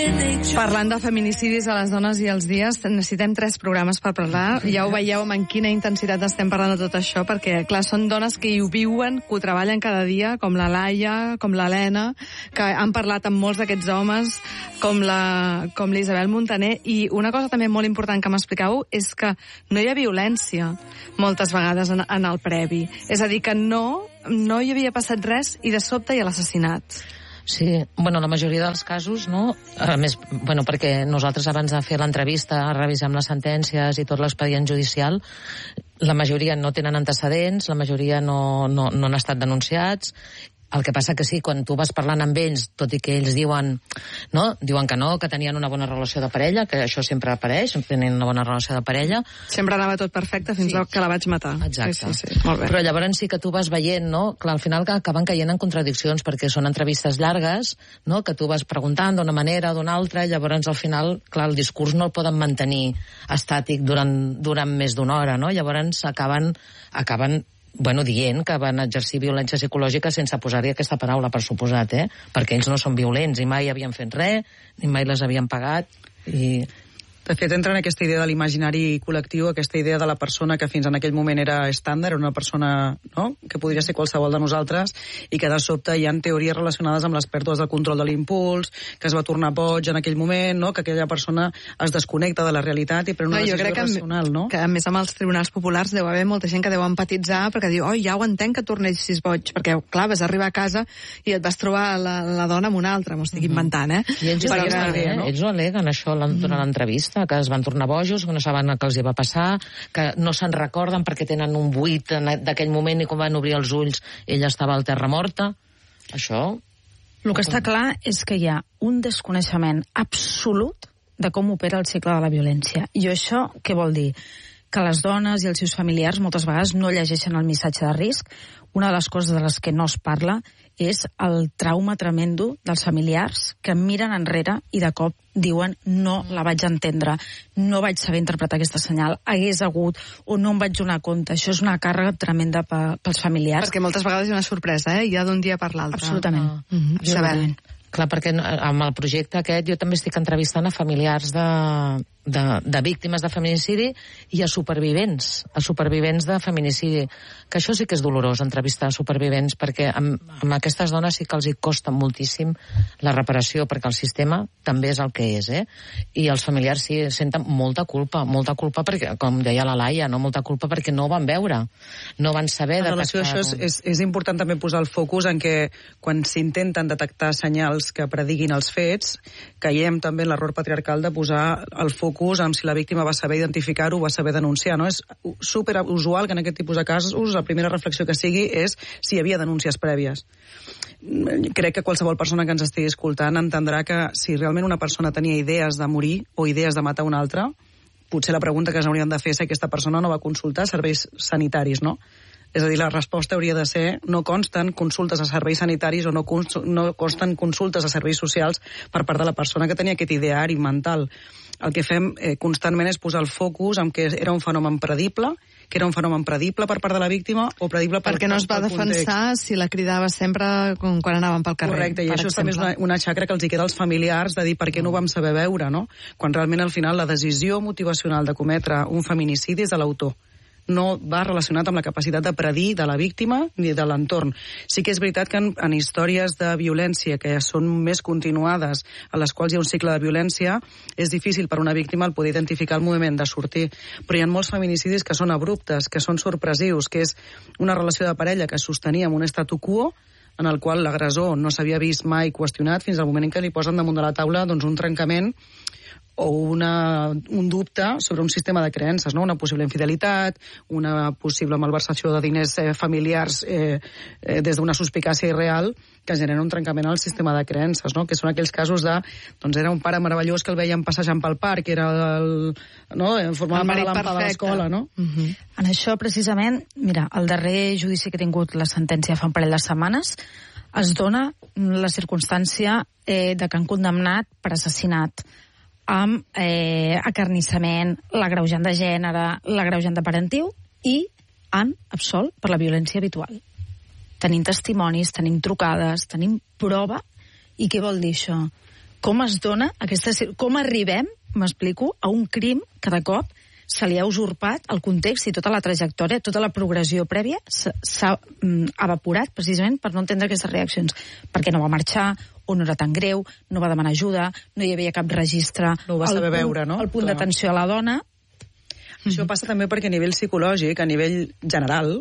Parlant de feminicidis a les dones i els dies, necessitem 3 programes per parlar. Ja ho veieu amb quina intensitat estem parlant de tot això, perquè, clar, són dones que hi ho viuen, que ho treballen cada dia, com la Laia, com l'Helena, que han parlat amb molts d'aquests homes, com l'Isabel Montaner, i una cosa també molt important que m'expliqueu és que no hi ha violència moltes vegades en el previ. És a dir, que no hi havia passat res i de sobte hi ha l'assassinat. Sí, bueno, la majoria dels casos, no? A més, bueno, perquè nosaltres abans de fer l'entrevista revisem les sentències i tot l'expedient judicial, la majoria no tenen antecedents, la majoria no han estat denunciats. El que passa que sí, quan tu vas parlant amb ells, tot i que ells diuen que no, que tenien una bona relació de parella, que això sempre apareix, tenien una bona relació de parella. Sempre anava tot perfecte fins que la vaig matar. Exacte. Sí. Molt bé. Però llavors sí que tu vas veient, no? Clar, al final acaben caient en contradiccions, perquè són entrevistes llargues, no? Que tu vas preguntant d'una manera o d'una altra, i llavors al final, clar, el discurs no el poden mantenir estàtic durant més d'una hora, no? Llavors acaben dient que van exercir violència psicològica sense posar-hi aquesta paraula, per suposat, perquè ells no són violents i mai havien fet res, ni mai les havien pagat, i... De fet, entra en aquesta idea de l'imaginari col·lectiu, aquesta idea de la persona que fins en aquell moment era estàndard, era una persona, no?, que podria ser qualsevol de nosaltres, i que de sobte hi ha teories relacionades amb les pèrdues del control de l'impuls, que es va tornar boig en aquell moment, no?, que aquella persona es desconnecta de la realitat i pren una decisió racional, no? Que a més amb els tribunals populars deu haver molta gent que deu empatitzar perquè diu, ja ho entenc que tornessis boig, perquè, clar, vas arribar a casa i et vas trobar la dona amb una altra, m'ho estic inventant, I ells ho aleguen, això, durant l'entrevista, que es van tornar bojos, que no saben què els hi va passar, que no se'n recorden perquè tenen un buit d'aquell moment i quan van obrir els ulls ella estava al terra morta. Això... El que està clar és que hi ha un desconeixement absolut de com opera el cicle de la violència. I això què vol dir? Que les dones i els seus familiars moltes vegades no llegeixen el missatge de risc. Una de les coses de les que no es parla és el trauma tremendo dels familiars que miren enrere i de cop diuen no la vaig entendre, no vaig saber interpretar aquesta senyal, hagués hagut o no em vaig donar compte. Això és una càrrega tremenda pels familiars. Perquè moltes vegades hi ha una sorpresa, ja d'un dia per l'altre. Absolutament. Isabel. Clar, perquè amb el projecte aquest jo també estic entrevistant a familiars de víctimes de feminicidi i a supervivents de feminicidi, que això sí que és dolorós, entrevistar supervivents, perquè amb aquestes dones sí que els hi costa moltíssim la reparació, perquè el sistema també és el que és, i els familiars sí senten molta culpa perquè, com deia la Laia, molta culpa perquè no ho van veure, no van saber detectar. En relació a això és important també posar el focus en que quan s'intenten detectar senyals que prediguin els fets, caiem també en l'error patriarcal de posar el focus en si la víctima va saber identificar-ho, va saber denunciar, no? És superusual que en aquest tipus de casos la primera reflexió que sigui és si hi havia denúncies prèvies. Crec que qualsevol persona que ens estigui escoltant entendrà que si realment una persona tenia idees de morir o idees de matar una altra, potser la pregunta que s'haurien de fer és si aquesta persona no va consultar serveis sanitaris, no? És a dir, la resposta hauria de ser no consten consultes a serveis sanitaris o no consten consultes a serveis socials per part de la persona que tenia aquest ideari mental. El que fem constantment és posar el focus en que era un fenomen predible, per part de la víctima o predible pel context. Perquè no es va defensar si la cridava sempre quan anaven pel carrer. Correcte, i això també és una xacra que els hi queda als familiars de dir per què no ho vam saber veure, no? Quan realment al final la decisió motivacional de cometre un feminicidi és de l'autor. No va relacionat amb la capacitat de predir de la víctima ni de l'entorn. Sí que és veritat que en històries de violència que són més continuades, a les quals hi ha un cicle de violència, és difícil per una víctima el poder identificar el moment de sortir. Però hi ha molts feminicidis que són abruptes, que són sorpresius, que és una relació de parella que es sostenia amb un statu quo en el qual l'agressor no s'havia vist mai qüestionat fins al moment en què li posen damunt de la taula un trencament o un dubte sobre un sistema de creences, no? Una possible infidelitat, una possible malversació de diners familiars des d'una suspicàcia irreal que genera un trencament al sistema de creences, no? Que són aquells casos de, era un pare meravellós que el veiem passejant pel parc, era formava part de l'ampa de l'escola, no? En això, precisament, mira, el darrer judici que ha tingut la sentència fa un parell de setmanes es dona la circumstància de que han condemnat per assassinat amb acarnissament, l'agreujant de gènere, l'agreujant de parentiu i han absolt per la violència habitual. Tenim testimonis, tenim trucades, tenim prova. I què vol dir això? com es dona com arribem, m'explico, a un crim que de cop se li ha usurpat el context i tota la trajectòria, tota la progressió prèvia s'ha evaporat precisament per no entendre aquestes reaccions. Perquè no va marxar, o no era tan greu, no va demanar ajuda, no hi havia cap registre. No ho va saber veure, no? El punt d'atenció a la dona. Això passa també perquè a nivell psicològic, a nivell general,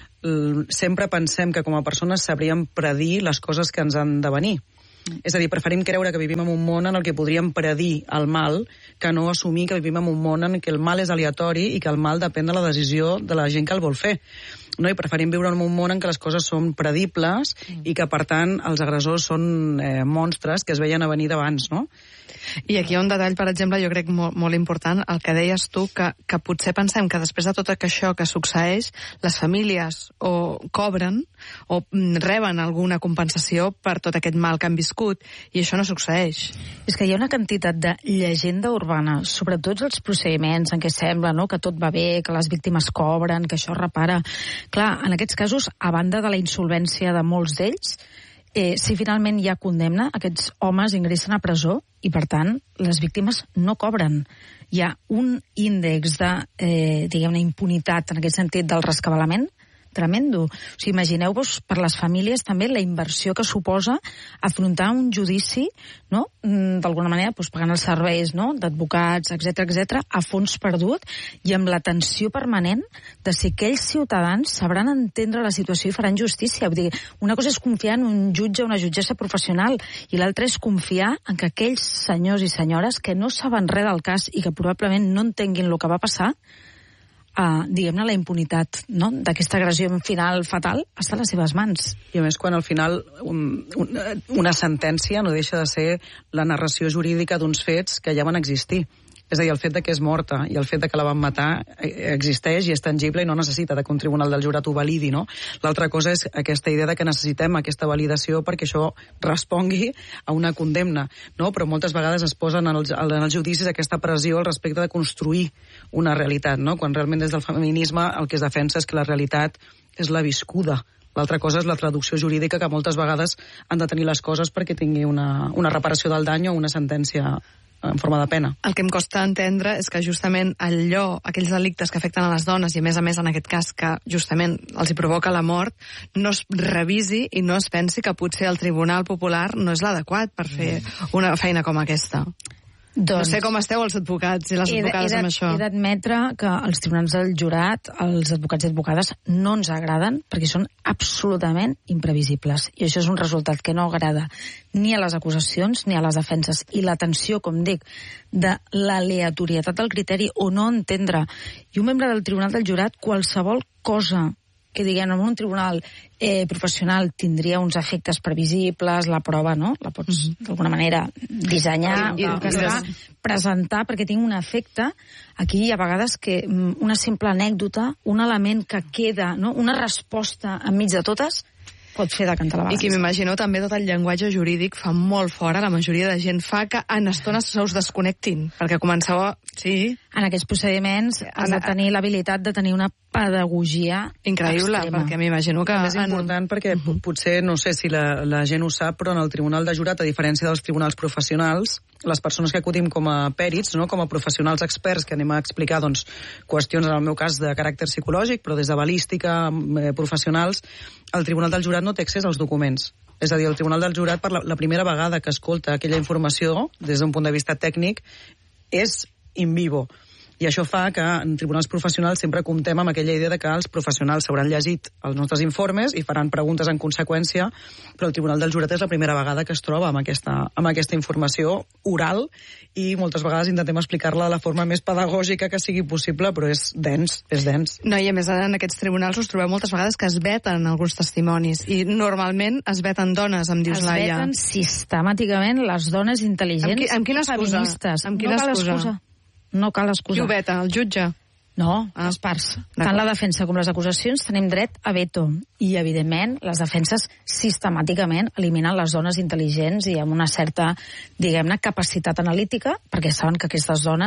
sempre pensem que com a persones sabríem predir les coses que ens han de venir. És a dir, preferim creure que vivim en un món en el que podríem predir el mal que no assumir que vivim en un món en què el mal és aleatori i que el mal depèn de la decisió de la gent que el vol fer. No? I preferim viure en un món en què les coses són predibles i que, per tant, els agressors són monstres que es veien a venir d'abans, no? I aquí hi ha un detall, per exemple, jo crec molt important, el que deies tu, que potser pensem que després de tot això que succeeix, les famílies o cobren o reben alguna compensació per tot aquest mal que han viscut, i això no succeeix. És que hi ha una quantitat de llegenda urbana sobre tots els procediments en què sembla, no?, que tot va bé, que les víctimes cobren, que això repara. Clar, en aquests casos, a banda de la insolvència de molts d'ells, si finalment hi ha condemna, aquests homes ingressen a presó i, per tant, les víctimes no cobren. Hi ha un índex de, diguem-ne, impunitat en aquest sentit del rescabalament tremendo. O sigui, imagineu-vos per les famílies també la inversió que suposa afrontar un judici, no?, d'alguna manera, doncs, pagant els serveis, no?, d'advocats, etc, a fons perdut, i amb la tensió permanent de si aquells ciutadans sabran entendre la situació i faran justícia. Vull dir, una cosa és confiar en un jutge o una jutgessa professional i l'altra és confiar en que aquells senyors i senyores que no saben res del cas i que probablement no entenguin el que va passar, diguem-ne, la impunitat, no?, d'aquesta agressió final fatal està a les seves mans. I a més, quan al final una sentència no deixa de ser la narració jurídica d'uns fets que ja van existir. És a dir, el fet de que és morta i el fet de que la van matar existeix i és tangible i no necessita que un tribunal del jurat ho validi, no? L'altra cosa és aquesta idea de que necessitem aquesta validació perquè això respongui a una condemna, no? Però moltes vegades es posen en els judicis aquesta pressió al respecte de construir una realitat, no? Quan realment des del feminisme el que es defensa és que la realitat és la viscuda. L'altra cosa és la traducció jurídica que moltes vegades han de tenir les coses perquè tingui una reparació del dany o una sentència en forma de pena. El que em costa entendre és que justament aquells delictes que afecten a les dones, i a més en aquest cas que justament els hi provoca la mort, no es revisi i no es pensi que potser el Tribunal Popular no és l'adequat per fer una feina com aquesta. No sé com esteu els advocats i les advocades amb això. He d'admetre que els tribunals del jurat, els advocats i advocades, no ens agraden perquè són absolutament imprevisibles. I això és un resultat que no agrada ni a les acusacions ni a les defenses. I la tensió, com dic, de l'aleatorietat del criteri o no entendre. I un membre del tribunal del jurat, qualsevol cosa que, diguem, en un tribunal professional tindria uns efectes previsibles, la prova, no?, la pots d'alguna manera dissenyar, presentar perquè tingui un efecte. Aquí hi ha vegades que una simple anècdota, un element que queda, no?, una resposta enmig de totes, pot fer decantar la balança. I que m'imagino també tot el llenguatge jurídic fa molt fora, la majoria de gent fa que en estones se us desconnectin, perquè comenceu a... Sí. En aquests procediments has de tenir l'habilitat de tenir una pedagogia increïble, extrema. Perquè m'imagino que... És important perquè potser, no sé si la gent ho sap, però en el Tribunal de Jurat, a diferència dels tribunals professionals, les persones que acudim com a pèrits, no?, com a professionals experts que anem a explicar, doncs, qüestions, en el meu cas, de caràcter psicològic, però des de balística, professionals, el Tribunal del Jurat no té accés als documents. És a dir, el Tribunal del Jurat, per la primera vegada que escolta aquella informació, des d'un punt de vista tècnic, és in vivo. I això fa que en tribunals professionals sempre comptem amb aquella idea de que els professionals s'hauran llegit els nostres informes i faran preguntes en conseqüència, però el Tribunal del Jurat és la primera vegada que es troba amb aquesta informació oral i moltes vegades intentem explicar-la de la forma més pedagògica que sigui possible, però és dens. No, i a més en aquests tribunals us trobeu moltes vegades que es veten alguns testimonis i normalment es veten dones, em dius, Laia. Es veten sistemàticament les dones intel·ligents amb quina excusa? Feministes. Amb quina excusa? No cal excusa. Qui ho veta? El jutge? No, les parts. Tant la defensa com les acusacions tenim dret a veto. I, evidentment, les defenses sistemàticament eliminen les dones intel·ligents i amb una certa, diguem-ne, capacitat analítica, perquè saben que aquestes dones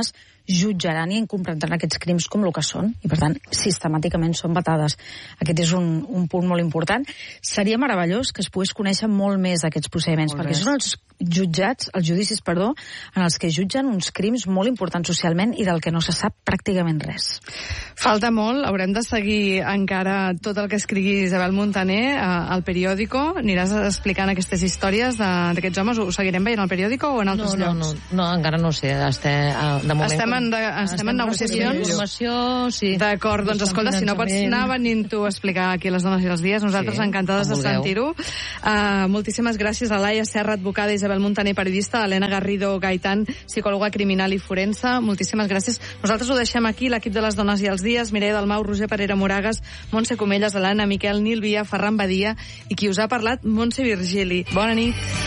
jutjaran i comprendran aquests crims com el que són, i per tant, sistemàticament són vetades. Aquest és un punt molt important. Seria meravellós que es pogués conèixer molt més d'aquests procediments, perquè són els judicis, en els que jutgen uns crims molt importants socialment i del que no se sap pràcticament res. Falta molt, haurem de seguir encara tot el que escrigui Isabel Montaner al periòdico. Aniràs explicant aquestes històries d'aquests homes? Ho seguirem veient al periòdico o en altres llocs? No, encara no ho sé. De moment, estem en negociacions? Sí. D'acord, doncs escolta, si no pots anar venint tu a explicar aquí les dones i els dies, nosaltres encantades de sentir-ho. Moltíssimes gràcies a Laia Serra, advocada, Isabel Montaner, periodista, Helena Garrido Gaitán, psicòloga criminal i forense. Moltíssimes gràcies. Nosaltres ho deixem aquí, l'equip de les dones i els dies, Mireia Dalmau, Roger Parera Moragas, Montse Comelles, Elena, Miquel, Nil Via, Ferran Badia i qui us ha parlat, Montse Virgili. Bona nit.